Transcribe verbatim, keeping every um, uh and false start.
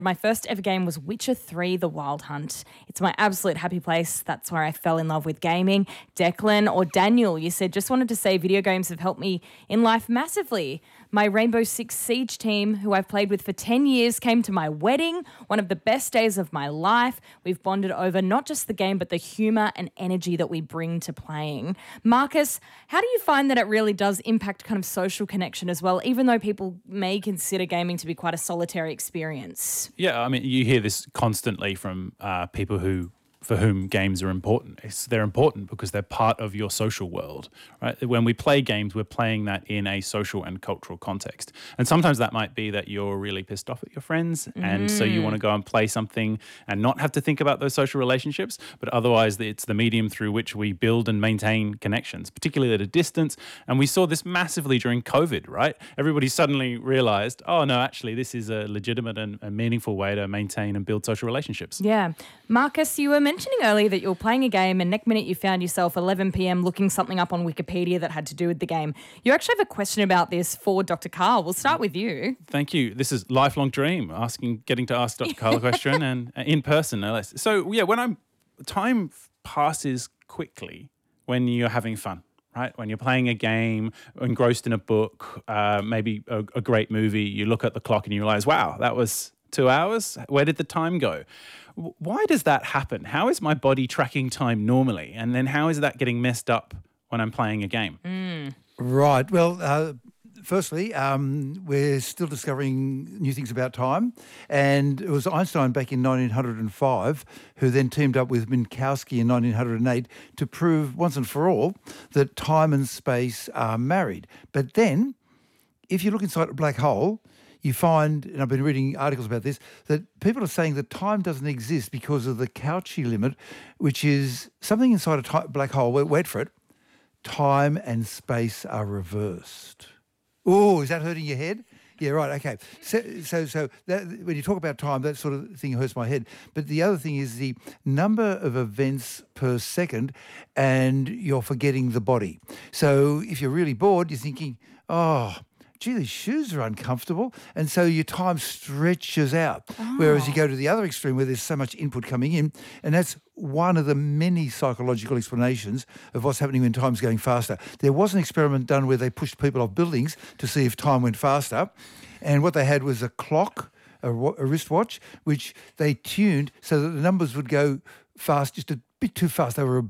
My first ever game was Witcher three The Wild Hunt. It's my absolute happy place. That's where I fell in love with gaming. Declan or Daniel, you said, just wanted to say video games have helped me in life massively. My Rainbow Six Siege team, who I've played with for ten years, came to my wedding, one of the best days of my life. We've bonded over not just the game, but the humour and energy that we bring to playing. Marcus, how do you find that it really does impact kind of social connection as well, even though people may consider gaming to be quite a solitary experience? Yeah, I mean, you hear this constantly from uh, people who for whom games are important. It's, they're important because they're part of your social world, right? When we play games, we're playing that in a social and cultural context. And sometimes that might be that you're really pissed off at your friends, mm. and so you want to go and play something and not have to think about those social relationships, but otherwise it's the medium through which we build and maintain connections, particularly at a distance. And we saw this massively during COVID, right? Everybody suddenly realized, oh no, actually this is a legitimate and a meaningful way to maintain and build social relationships. Yeah. Marcus, you were mentioning earlier that you were playing a game and next minute you found yourself eleven p.m. looking something up on Wikipedia that had to do with the game. You actually have a question about this for Doctor Karl. We'll start with you. Thank you. This is lifelong dream, asking, getting to ask Doctor Karl a question and uh, in person, no less. So yeah, when I'm, time passes quickly when you're having fun. Right? When you're playing a game, engrossed in a book, uh, maybe a, a great movie, you look at the clock and you realize, wow, that was two hours. Where did the time go? Why does that happen? How is my body tracking time normally? And then how is that getting messed up when I'm playing a game? Mm. Right. Well, uh, firstly, um, we're still discovering new things about time. And it was Einstein back in nineteen oh five who then teamed up with Minkowski in nineteen oh eight to prove once and for all that time and space are married. But then, if you look inside a black hole, you find, and I've been reading articles about this, that people are saying that time doesn't exist because of the Cauchy limit, which is something inside a t- black hole. Wait for it. Time and space are reversed. Oh, is that hurting your head? Yeah, right, okay. So, so, so that, when you talk about time, that sort of thing hurts my head. But the other thing is the number of events per second, and you're forgetting the body. So if you're really bored, you're thinking, oh, gee, these shoes are uncomfortable. And so your time stretches out. Oh. Whereas you go to the other extreme where there's so much input coming in, and that's one of the many psychological explanations of what's happening when time's going faster. There was an experiment done where they pushed people off buildings to see if time went faster. And what they had was a clock, a, a wristwatch, which they tuned so that the numbers would go fast, just a bit too fast. They were